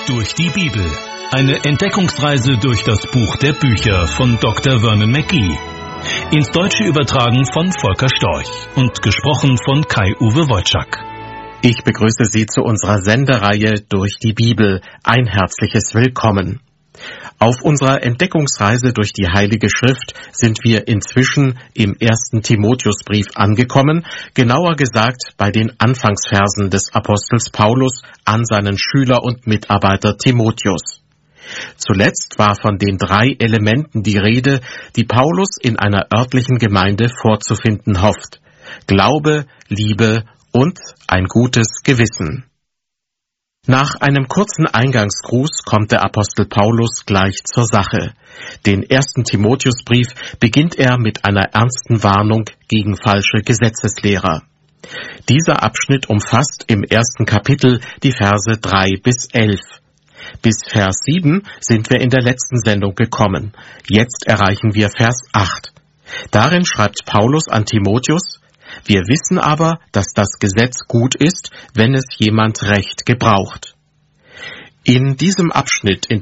Durch die Bibel. Eine Entdeckungsreise durch das Buch der Bücher von Dr. Vernon McGee. Ins Deutsche übertragen von Volker Storch und gesprochen von Kai-Uwe Wojczak. Ich begrüße Sie zu unserer Sendereihe Durch die Bibel. Ein herzliches Willkommen. Auf unserer Entdeckungsreise durch die Heilige Schrift sind wir inzwischen im 1. Timotheusbrief angekommen, genauer gesagt bei den Anfangsversen des Apostels Paulus an seinen Schüler und Mitarbeiter Timotheus. Zuletzt war von den 3 Elementen die Rede, die Paulus in einer örtlichen Gemeinde vorzufinden hofft: Glaube, Liebe und ein gutes Gewissen. Nach einem kurzen Eingangsgruß kommt der Apostel Paulus gleich zur Sache. Den 1. Timotheusbrief beginnt er mit einer ernsten Warnung gegen falsche Gesetzeslehrer. Dieser Abschnitt umfasst im 1. Kapitel die Verse 3 bis 11. Bis Vers 7 sind wir in der letzten Sendung gekommen. Jetzt erreichen wir Vers 8. Darin schreibt Paulus an Timotheus: Wir wissen aber, dass das Gesetz gut ist, wenn es jemand recht gebraucht. In diesem Abschnitt, in